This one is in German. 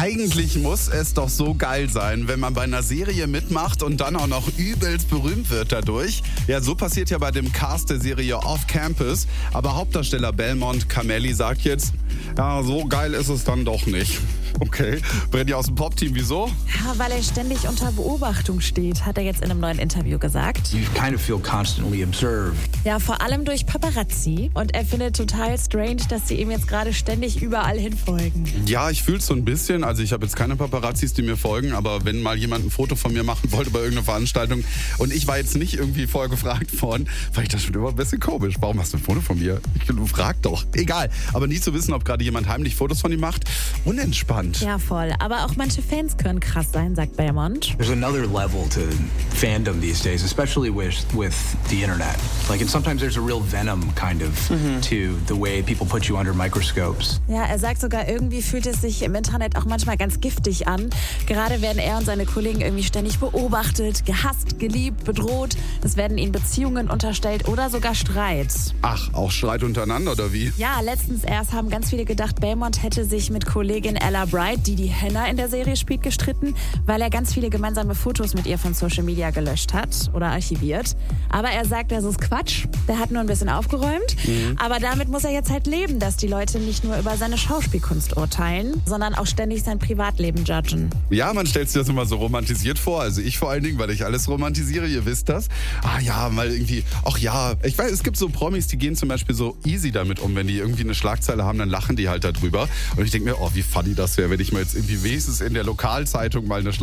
Eigentlich muss es doch so geil sein, wenn man bei einer Serie mitmacht und dann auch noch übelst berühmt wird dadurch. Ja, so passiert ja bei dem Cast der Serie Off Campus. Aber Hauptdarsteller Belmont Cameli sagt jetzt, ja, so geil ist es dann doch nicht. Okay, Brenny aus dem Pop-Team, wieso? Ja, weil er ständig unter Beobachtung steht, hat er jetzt in einem neuen Interview gesagt. You kind of feel constantly observed. Ja, vor allem durch Paparazzi. Und er findet total strange, dass sie ihm jetzt gerade ständig überall hinfolgen. Ja, ich fühl's so ein bisschen. Also ich habe jetzt keine Paparazzis, die mir folgen, aber wenn mal jemand ein Foto von mir machen wollte bei irgendeiner Veranstaltung und ich war jetzt nicht irgendwie vorher gefragt worden, fand ich das schon immer ein bisschen komisch. Warum hast du ein Foto von mir? Du frag doch. Egal. Aber nie zu wissen, ob gerade jemand heimlich Fotos von ihm macht, unentspannt. Ja, voll. Aber auch manche Fans können krass sein, sagt Belmont. There's another level to fandom these days, especially with the internet. And sometimes there's a real venom kind of to the way people put you under microscopes. Ja, er sagt sogar, irgendwie fühlt es sich im Internet auch manchmal ganz giftig an. Gerade werden er und seine Kollegen irgendwie ständig beobachtet, gehasst, geliebt, bedroht. Es werden ihnen Beziehungen unterstellt oder sogar Streit. Ach, auch Streit untereinander oder wie? Ja, letztens erst haben ganz viele gedacht, Belmont hätte sich mit Kollegin Ella Bright, die Hannah in der Serie spielt, gestritten, weil er ganz viele gemeinsame Fotos mit ihr von Social Media gelöscht hat oder archiviert. Aber er sagt, das ist Quatsch. Der hat nur ein bisschen aufgeräumt. Aber damit muss er jetzt halt leben, dass die Leute nicht nur über seine Schauspielkunst urteilen, sondern auch ständig sein Privatleben judgen. Ja, man stellt sich das immer so romantisiert vor. Also ich vor allen Dingen, weil ich alles romantisiere, ihr wisst das. Ah ja, mal irgendwie, ach ja, ich weiß, es gibt so Promis, die gehen zum Beispiel so easy damit um. Wenn die irgendwie eine Schlagzeile haben, dann lachen die halt darüber. Und ich denke mir, oh, wie funny das wäre, wenn ich mal jetzt irgendwie wenigstens in der Lokalzeitung mal eine